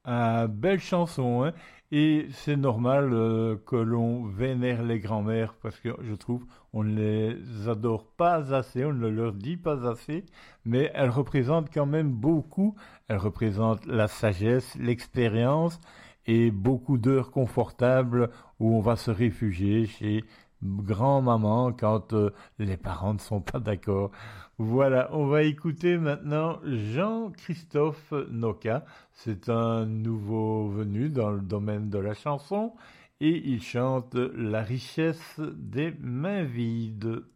Ah, belle chanson, hein. Et c'est normal que l'on vénère les grands-mères parce que je trouve on ne les adore pas assez, on ne leur dit pas assez, mais elles représentent quand même beaucoup. Elles représentent la sagesse, l'expérience et beaucoup d'heures confortables où on va se réfugier chez grand-maman quand les parents ne sont pas d'accord. Voilà, on va écouter maintenant Jean-Christophe Noca. C'est un nouveau venu dans le domaine de la chanson et il chante La richesse des mains vides.